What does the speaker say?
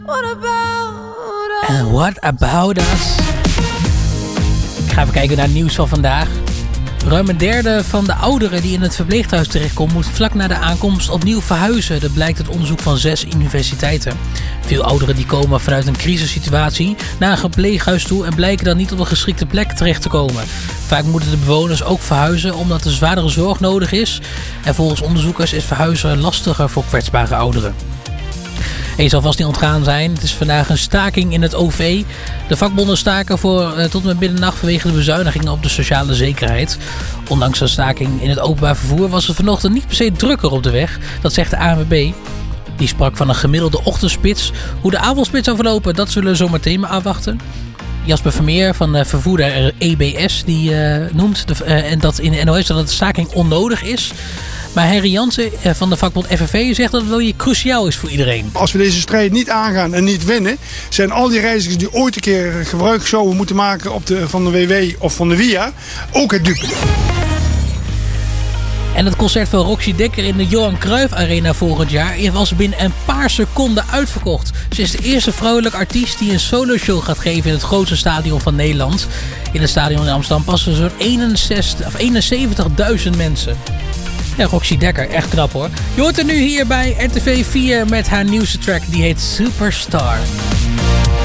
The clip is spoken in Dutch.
And what about us? Ik ga even kijken naar het nieuws van vandaag. Ruim een derde van de ouderen die in het verpleeghuis terechtkomt, moet vlak na de aankomst opnieuw verhuizen. Dat blijkt uit onderzoek van 6 universiteiten. Veel ouderen die komen vanuit een crisissituatie naar een verpleeghuis toe en blijken dan niet op een geschikte plek terecht te komen. Vaak moeten de bewoners ook verhuizen omdat er zwaardere zorg nodig is. En volgens onderzoekers is verhuizen lastiger voor kwetsbare ouderen. En je zal vast niet ontgaan zijn. Het is vandaag een staking in het OV. De vakbonden staken tot en met middernacht vanwege de bezuinigingen op de sociale zekerheid. Ondanks de staking in het openbaar vervoer was het vanochtend niet per se drukker op de weg. Dat zegt de ANWB. Die sprak van een gemiddelde ochtendspits. Hoe de avondspits zou verlopen, dat zullen we zo meteen maar afwachten. Jasper Vermeer van vervoerder EBS die noemt en dat in de NOS dat de staking onnodig is. Maar Henry Jansen van de vakbond FNV zegt dat het wel hier cruciaal is voor iedereen. Als we deze strijd niet aangaan en niet winnen, zijn al die reizigers die ooit een keer gebruik zouden moeten maken van de WW of van de VIA ook het dupe. En het concert van Roxy Dekker in de Johan Cruijff Arena volgend jaar was binnen een paar seconden uitverkocht. Ze is de eerste vrouwelijke artiest die een soloshow gaat geven in het grootste stadion van Nederland. In het stadion in Amsterdam passen zo'n 71.000 mensen. Ja, Roxy Dekker, echt knap hoor. Je hoort er nu hier bij RTV 4 met haar nieuwste track, die heet Superstar.